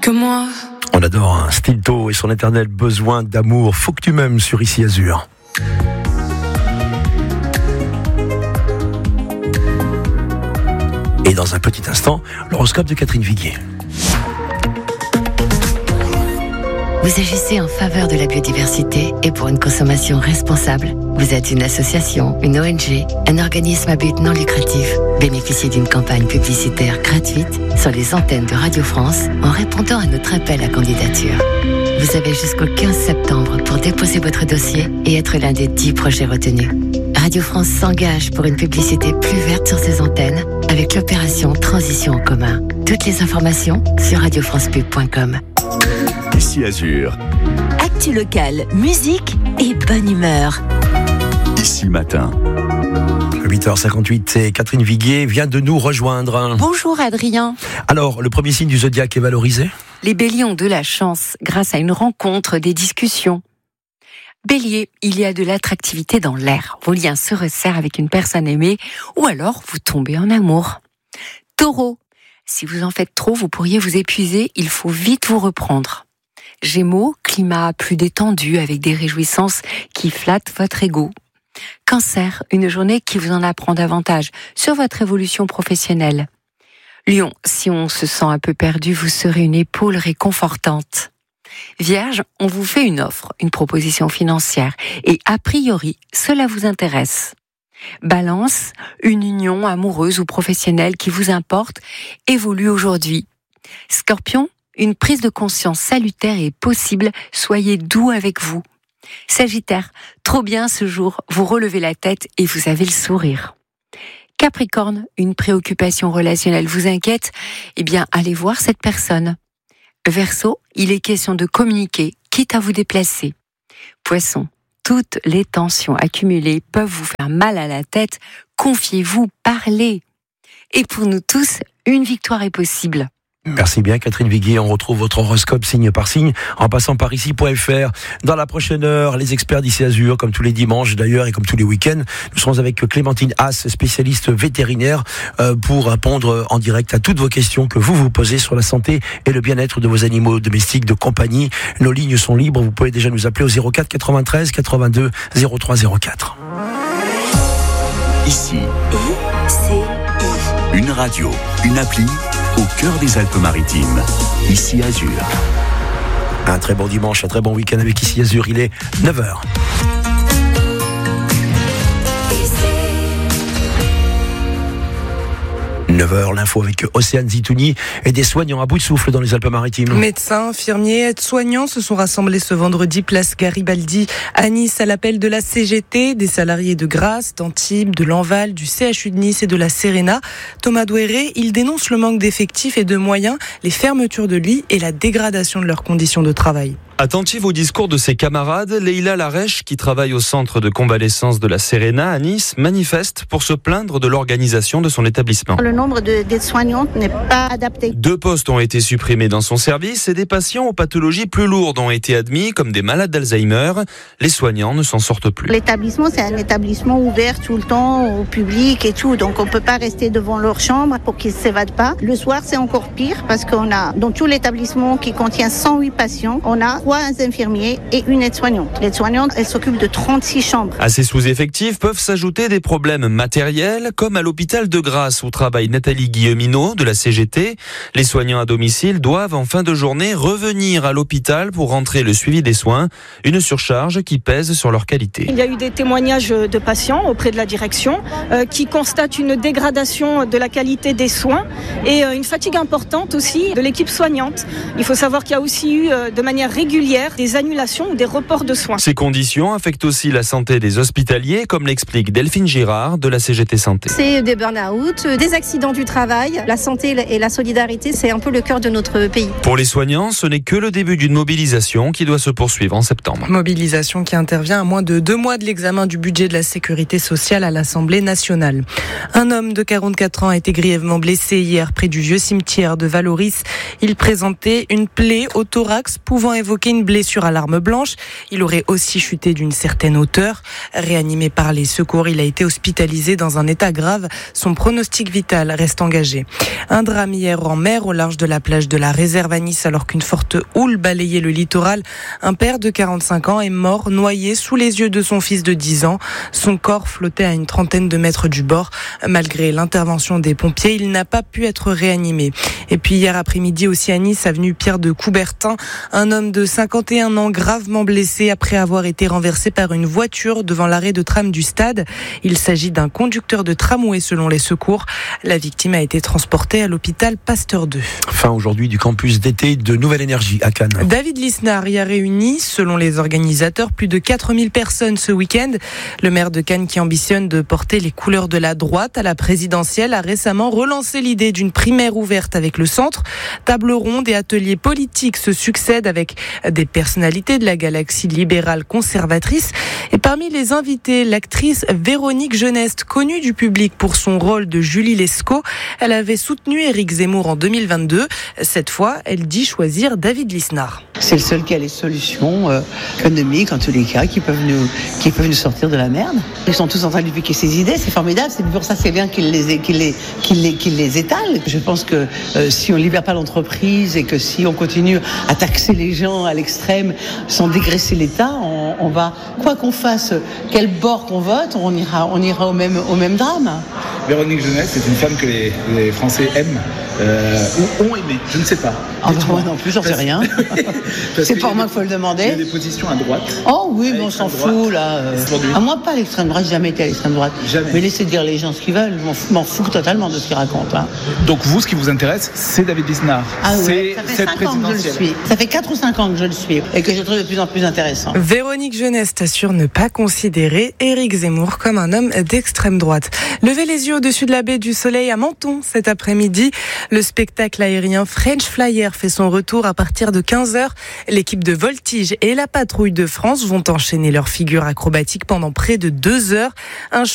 que moi. On adore hein, Stilto et son éternel besoin d'amour. Faut que tu m'aimes sur Ici Azur. Et dans un petit instant, l'horoscope de Catherine Viguier. Vous agissez en faveur de la biodiversité et pour une consommation responsable. Vous êtes une association, une ONG, un organisme à but non lucratif. Bénéficiez d'une campagne publicitaire gratuite sur les antennes de Radio France en répondant à notre appel à candidature. Vous avez jusqu'au 15 septembre pour déposer votre dossier et être l'un des 10 projets retenus. Radio France s'engage pour une publicité plus verte sur ses antennes avec l'opération Transition en commun. Toutes les informations sur radiofrancepub.com. Ici Azur. Actu local, musique et bonne humeur. Ici Matin. 8h58 et Catherine Viguier vient de nous rejoindre. Bonjour Adrien. Alors, le premier signe du zodiaque est valorisé ? Les béliers ont de la chance grâce à une rencontre, des discussions. Bélier, il y a de l'attractivité dans l'air. Vos liens se resserrent avec une personne aimée ou alors vous tombez en amour. Taureau, si vous en faites trop, vous pourriez vous épuiser, il faut vite vous reprendre. Gémeaux, climat plus détendu avec des réjouissances qui flattent votre ego. Cancer, une journée qui vous en apprend davantage sur votre évolution professionnelle. Lion, si on se sent un peu perdu, vous serez une épaule réconfortante. Vierge, on vous fait une offre, une proposition financière et a priori, cela vous intéresse. Balance, une union amoureuse ou professionnelle qui vous importe évolue aujourd'hui. Scorpion, une prise de conscience salutaire est possible, soyez doux avec vous. Sagittaire, trop bien ce jour, vous relevez la tête et vous avez le sourire. Capricorne, une préoccupation relationnelle vous inquiète, eh bien allez voir cette personne. Verseau, il est question de communiquer, quitte à vous déplacer. Poisson, toutes les tensions accumulées peuvent vous faire mal à la tête, confiez-vous, parlez. Et pour nous tous, une victoire est possible. Merci bien Catherine Viguier, on retrouve votre horoscope signe par signe en passant par ici.fr. Dans la prochaine heure, les experts d'Ici Azur, comme tous les dimanches d'ailleurs et comme tous les week-ends, nous serons avec Clémentine Haas, spécialiste vétérinaire, pour répondre en direct à toutes vos questions que vous posez sur la santé et le bien-être de vos animaux domestiques de compagnie. Nos lignes sont libres, vous pouvez déjà nous appeler au 04 93 82 03 04. Ici. I-C-I. Une radio, une appli au cœur des Alpes-Maritimes. Ici Azur. Un très bon dimanche, un très bon week-end avec Ici Azur, il est 9h. 9h, l'info avec Océane Zitouni et des soignants à bout de souffle dans les Alpes-Maritimes. Médecins, infirmiers, aides-soignants se sont rassemblés ce vendredi place Garibaldi à Nice à l'appel de la CGT, des salariés de Grasse, d'Antibes, de Lanval, du CHU de Nice et de la Serena. Thomas Douéré, il dénonce le manque d'effectifs et de moyens, les fermetures de lits et la dégradation de leurs conditions de travail. Attentive au discours de ses camarades, Leïla Larèche, qui travaille au centre de convalescence de la Serena à Nice, manifeste pour se plaindre de l'organisation de son établissement. Le nombre d'aides-soignantes n'est pas adapté. 2 postes ont été supprimés dans son service et des patients aux pathologies plus lourdes ont été admis, comme des malades d'Alzheimer. Les soignants ne s'en sortent plus. L'établissement, c'est un établissement ouvert tout le temps au public et tout, donc on ne peut pas rester devant leur chambre pour qu'ils ne s'évadent pas. Le soir, c'est encore pire parce qu'on a, dans tout l'établissement qui contient 108 patients, on a 3 infirmiers et une aide-soignante. L'aide-soignante, elle s'occupe de 36 chambres. À ces sous-effectifs peuvent s'ajouter des problèmes matériels, comme à l'hôpital de Grasse où travaille Nathalie Guilleminot de la CGT. Les soignants à domicile doivent en fin de journée revenir à l'hôpital pour rentrer le suivi des soins, une surcharge qui pèse sur leur qualité. Il y a eu des témoignages de patients auprès de la direction qui constatent une dégradation de la qualité des soins et une fatigue importante aussi de l'équipe soignante. Il faut savoir qu'il y a aussi eu de manière régulière des annulations ou des reports de soins. Ces conditions affectent aussi la santé des hospitaliers, comme l'explique Delphine Girard de la CGT Santé. C'est des burn-out, des accidents du travail. La santé et la solidarité, c'est un peu le cœur de notre pays. Pour les soignants, ce n'est que le début d'une mobilisation qui doit se poursuivre en septembre. Mobilisation qui intervient à moins de 2 mois de l'examen du budget de la sécurité sociale à l'Assemblée nationale. Un homme de 44 ans a été grièvement blessé hier près du vieux cimetière de Valoris. Il présentait une plaie au thorax pouvant évoquer provoqué une blessure à l'arme blanche. Il aurait aussi chuté d'une certaine hauteur. Réanimé par les secours, il a été hospitalisé dans un état grave. Son pronostic vital reste engagé. Un drame hier en mer au large de la plage de la Réserve à Nice alors qu'une forte houle balayait le littoral. Un père de 45 ans est mort noyé sous les yeux de son fils de 10 ans. Son corps flottait à une trentaine de mètres du bord. Malgré l'intervention des pompiers, il n'a pas pu être réanimé. Et puis hier après-midi aussi à Nice, avenue Pierre de Coubertin, un homme de 51 ans gravement blessé après avoir été renversé par une voiture devant l'arrêt de tram du stade. Il s'agit d'un conducteur de tramway selon les secours. La victime a été transportée à l'hôpital Pasteur 2. Fin aujourd'hui du campus d'été de Nouvelle Énergie à Cannes. David Lisnard y a réuni, selon les organisateurs, plus de 4000 personnes ce week-end. Le maire de Cannes, qui ambitionne de porter les couleurs de la droite à la présidentielle, a récemment relancé l'idée d'une primaire ouverte avec le centre. Table ronde et ateliers politiques se succèdent avec des personnalités de la galaxie libérale conservatrice. Et parmi les invités, l'actrice Véronique Jeuneste, connue du public pour son rôle de Julie Lescaut. Elle avait soutenu Éric Zemmour en 2022. Cette fois, elle dit choisir David Lisnard. C'est le seul qui a les solutions économiques, en tous les cas, qui peuvent nous sortir de la merde. Ils sont tous en train de lui piquer ses idées, c'est formidable, c'est pour ça c'est bien qu'il les étale. Je pense que si on ne libère pas l'entreprise et que si on continue à taxer les gens à l'extrême sans dégraisser l'État, on va, quoi qu'on fasse, quel bord qu'on vote, on ira au même drame. Véronique Jeunesse, c'est une femme que les Français aiment ou ont aimé, je ne sais pas. Moi non plus, j'en sais rien. C'est pas moi qu'il faut le demander. Il y a des positions à droite. Oh oui, mais on s'en fout là. Moi pas à l'extrême droite, j'ai jamais été à l'extrême droite. Jamais. Mais laissez dire les gens ce qu'ils veulent, je m'en fous totalement de ce qu'ils racontent. Hein. Donc vous, ce qui vous intéresse, c'est David Lisnard. Ah oui, c'est ça fait cette 5 ans que je le suis. Ça fait 4 ou 5 ans que je le suis et que je trouve de plus en plus intéressant. Véronique Jeuneste assure ne pas considérer Éric Zemmour comme un homme d'extrême droite. Levez les yeux au-dessus de la baie du Soleil à Menton cet après-midi. Le spectacle aérien French Flyer fait son retour à partir de 15h. L'équipe de Voltige et la Patrouille de France vont enchaîner leurs figures acrobatiques pendant près de 2 heures. Un